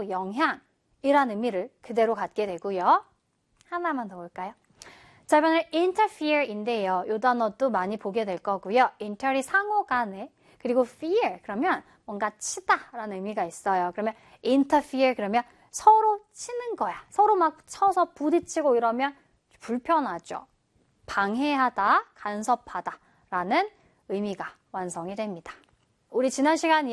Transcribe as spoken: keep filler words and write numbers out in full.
타격, 영향이란 의미를 그대로 갖게 되고요. 하나만 더 볼까요? 자, 이번엔 interfere인데요. 이 단어도 많이 보게 될 거고요. inter이 상호 간에, 그리고 fear 그러면 뭔가 치다라는 의미가 있어요. 그러면 interfere 그러면 서로 치는 거야. 서로 막 쳐서 부딪히고 이러면 불편하죠. 방해하다, 간섭하다 라는 의미가 완성이 됩니다. 우리 지난 시간